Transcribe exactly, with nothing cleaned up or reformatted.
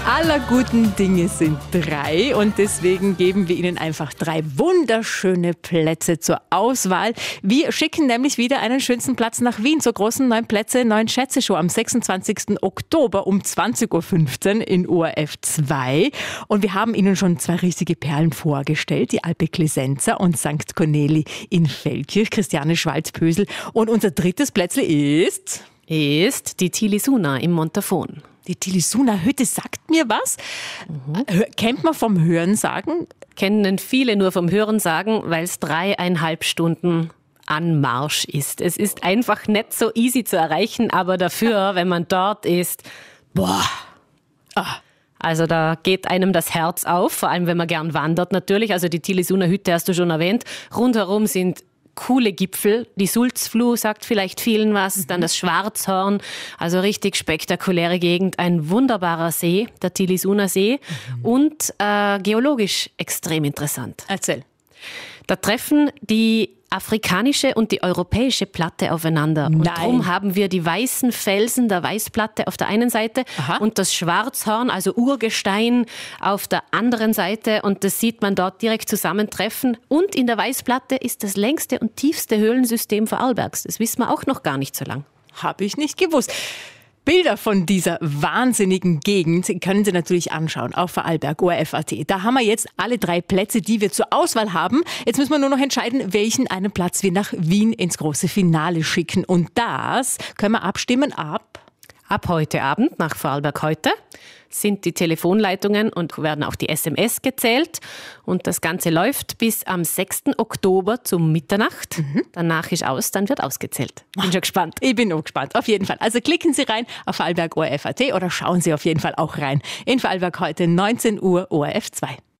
Aller guten Dinge sind drei und deswegen geben wir Ihnen einfach drei wunderschöne Plätze zur Auswahl. Wir schicken nämlich wieder einen schönsten Platz nach Wien zur großen neun Plätze, neun Schätze-Show am sechsundzwanzigsten Oktober um zwanzig Uhr fünfzehn in O R F zwei. Und wir haben Ihnen schon zwei riesige Perlen vorgestellt, die Alpe Klesenza und Sankt Corneli in Feldkirch, Christiane Schwalz-Pösel. Und unser drittes Plätzle ist... ist die Tilisuna im Montafon. Die Tilisuna-Hütte sagt mir was. Mhm. Kennt man vom Hörensagen? Kennen viele nur vom Hörensagen, weil es dreieinhalb Stunden Anmarsch ist. Es ist einfach nicht so easy zu erreichen, aber dafür, wenn man dort ist, boah. Ah. Also da geht einem das Herz auf, vor allem wenn man gern wandert natürlich. Also die Tilisuna-Hütte hast du schon erwähnt. Rundherum sind coole Gipfel. Die Sulzfluh sagt vielleicht vielen was, mhm. Dann das Schwarzhorn, also richtig spektakuläre Gegend. Ein wunderbarer See, der Tilisuna-See mhm. und äh, geologisch extrem interessant. Erzähl. Da treffen die afrikanische und die europäische Platte aufeinander. Nein. Und darum haben wir die weißen Felsen der Weißplatte auf der einen Seite Aha. und das Schwarzhorn, also Urgestein, auf der anderen Seite. Und das sieht man dort direkt zusammentreffen. Und in der Weißplatte ist das längste und tiefste Höhlensystem Vorarlbergs. Das wissen wir auch noch gar nicht so lang. Habe ich nicht gewusst. Bilder von dieser wahnsinnigen Gegend können Sie natürlich anschauen auf Vorarlberg O R F Punkt A T. Da haben wir jetzt alle drei Plätze, die wir zur Auswahl haben. Jetzt müssen wir nur noch entscheiden, welchen einen Platz wir nach Wien ins große Finale schicken. Und das können wir abstimmen ab... Ab heute Abend nach Vorarlberg heute sind die Telefonleitungen und werden auch die S M S gezählt. Und das Ganze läuft bis am sechsten Oktober zum Mitternacht. Mhm. Danach ist aus, dann wird ausgezählt. Bin schon gespannt. Ich bin auch gespannt, auf jeden Fall. Also klicken Sie rein auf Vorarlberg O R F Punkt A T oder schauen Sie auf jeden Fall auch rein in Vorarlberg heute neunzehn Uhr O R F zwei.